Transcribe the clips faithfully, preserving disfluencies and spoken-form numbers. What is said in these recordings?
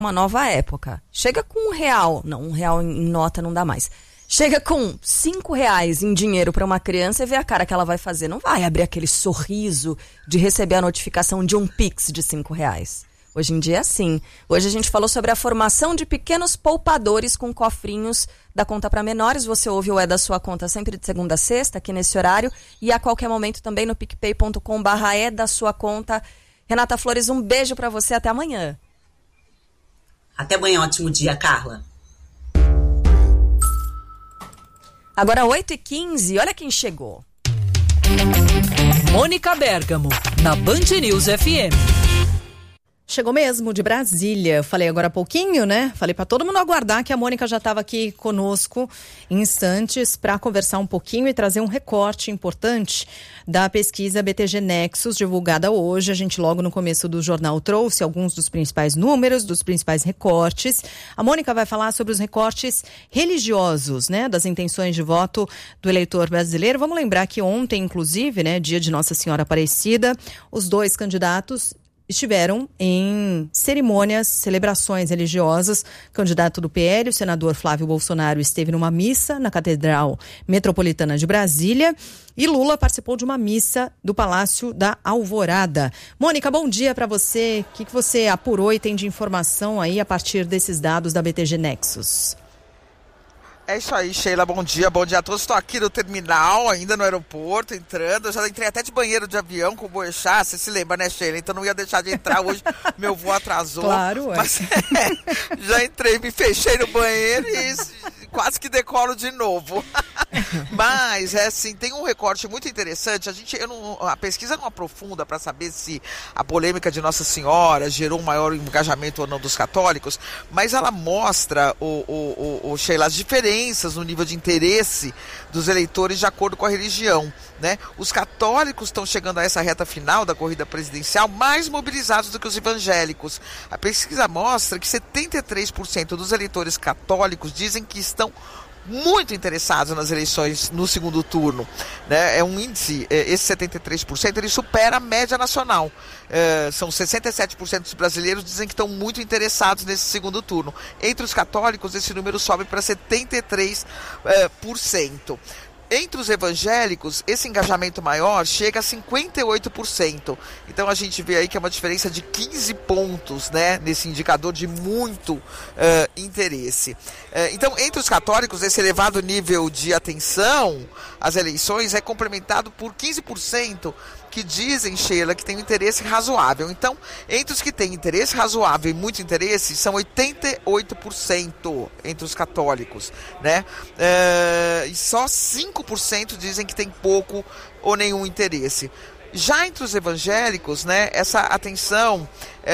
uma nova época. Chega com um real, não, um real em nota não dá mais. Chega com cinco reais em dinheiro para uma criança e vê a cara que ela vai fazer. Não vai abrir aquele sorriso de receber a notificação de um Pix de cinco reais. Hoje em dia é assim. Hoje a gente falou sobre a formação de pequenos poupadores com cofrinhos da conta para menores. Você ouve o É da Sua Conta sempre de segunda a sexta, aqui nesse horário. E a qualquer momento também no picpay ponto com barra É da Sua Conta. Renata Flores, um beijo para você. Até amanhã. Até amanhã. Ótimo dia, Carla. Agora oito e quinze. Olha quem chegou. Mônica Bergamo, na Band News F M. Chegou mesmo, de Brasília. Falei agora há pouquinho, né? Falei para todo mundo aguardar que a Mônica já estava aqui conosco em instantes para conversar um pouquinho e trazer um recorte importante da pesquisa B T G Nexus, divulgada hoje. A gente logo no começo do jornal trouxe alguns dos principais números, dos principais recortes. A Mônica vai falar sobre os recortes religiosos, né? Das intenções de voto do eleitor brasileiro. Vamos lembrar que ontem, inclusive, né? Dia de Nossa Senhora Aparecida, os dois candidatos estiveram em cerimônias, celebrações religiosas. O candidato do P L, o senador Flávio Bolsonaro, esteve numa missa na Catedral Metropolitana de Brasília e Lula participou de uma missa do Palácio da Alvorada. Mônica, bom dia para você. O que, que você apurou e tem de informação aí a partir desses dados da B T G Nexus? É isso aí, Sheila, bom dia, bom dia a todos. Estou aqui no terminal, ainda no aeroporto, entrando. Eu já entrei até de banheiro de avião com o Boechat, você se lembra, né, Sheila? Então não ia deixar de entrar hoje, meu voo atrasou. Claro, é. Mas, é, já entrei, me fechei no banheiro e quase que decolo de novo. Mas, é assim, tem um recorte muito interessante. A, gente, eu não, a pesquisa não aprofunda para saber se a polêmica de Nossa Senhora gerou um maior engajamento ou não dos católicos, mas ela mostra, o, o, o, o Sheila, as diferenças no nível de interesse dos eleitores de acordo com a religião, né? Os católicos estão chegando a essa reta final da corrida presidencial mais mobilizados do que os evangélicos. A pesquisa mostra que setenta e três por cento dos eleitores católicos dizem que estão muito interessados nas eleições no segundo turno, né? É um índice, esse setenta e três por cento ele supera a média nacional. É, são sessenta e sete por cento dos brasileiros dizem que estão muito interessados nesse segundo turno. Entre os católicos, esse número sobe para setenta e três por cento. Entre os evangélicos, esse engajamento maior chega a cinquenta e oito por cento. Então a gente vê aí que é uma diferença de quinze pontos, né, nesse indicador de muito uh, interesse. Uh, então, entre os católicos, esse elevado nível de atenção às eleições é complementado por quinze por cento que dizem, Sheila, que tem um interesse razoável. Então, entre os que têm interesse razoável e muito interesse, são oitenta e oito por cento entre os católicos, né? Uh, e só cinco por cento dizem que tem pouco ou nenhum interesse. Já entre os evangélicos, né, essa atenção,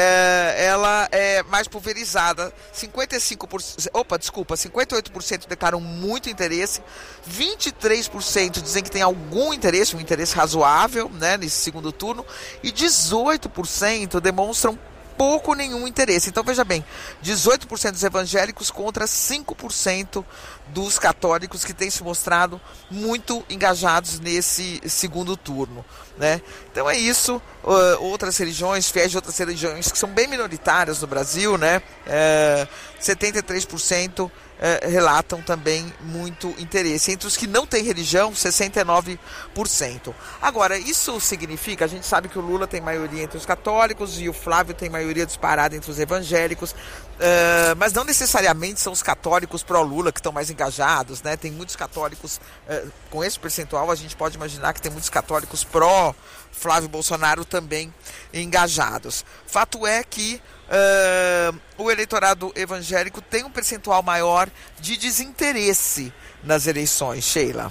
é, ela é mais pulverizada. cinquenta e cinco por cento, opa, desculpa, cinquenta e oito por cento declaram muito interesse, vinte e três por cento dizem que tem algum interesse, um interesse razoável, né, nesse segundo turno, e dezoito por cento demonstram pouco ou nenhum interesse. Então, veja bem, dezoito por cento dos evangélicos contra cinco por cento dos católicos que têm se mostrado muito engajados nesse segundo turno, né? Então é isso. Uh, outras religiões, fiéis de outras religiões que são bem minoritárias no Brasil, né? Uh, setenta e três por cento Uh, relatam também muito interesse. Entre os que não têm religião, sessenta e nove por cento. Agora, isso significa, a gente sabe que o Lula tem maioria entre os católicos e o Flávio tem maioria disparada entre os evangélicos, uh, mas não necessariamente são os católicos pró-Lula que estão mais engajados, né? Tem muitos católicos, uh, com esse percentual, a gente pode imaginar que tem muitos católicos pró-Flávio Bolsonaro também engajados. Fato é que Uh, o eleitorado evangélico tem um percentual maior de desinteresse nas eleições, Sheila.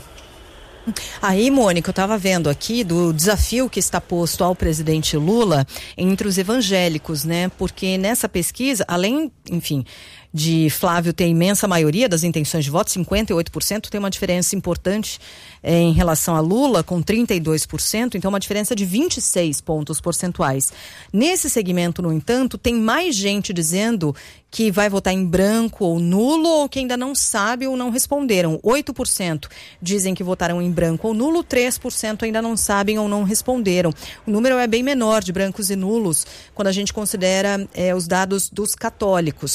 Aí, Mônica, eu estava vendo aqui do desafio que está posto ao presidente Lula entre os evangélicos, né? Porque nessa pesquisa, além, enfim, de Flávio tem a imensa maioria das intenções de voto, cinquenta e oito por cento, tem uma diferença importante eh, em relação a Lula, com trinta e dois por cento, então uma diferença de vinte e seis pontos percentuais. Nesse segmento, no entanto, tem mais gente dizendo que vai votar em branco ou nulo, ou que ainda não sabe ou não responderam. oito por cento dizem que votaram em branco ou nulo, três por cento ainda não sabem ou não responderam. O número é bem menor de brancos e nulos quando a gente considera eh, os dados dos católicos.